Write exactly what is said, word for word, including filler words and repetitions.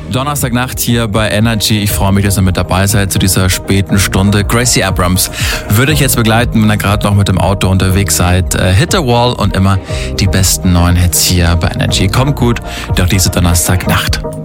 Donnerstagnacht hier bei Energy. Ich freue mich, dass ihr mit dabei seid zu dieser späten Stunde. Gracie Abrams würde euch jetzt begleiten, wenn ihr gerade noch mit dem Auto unterwegs seid. Äh, Hit the Wall und immer die besten neuen Hits hier bei Energy. Kommt gut durch diese Donnerstagnacht.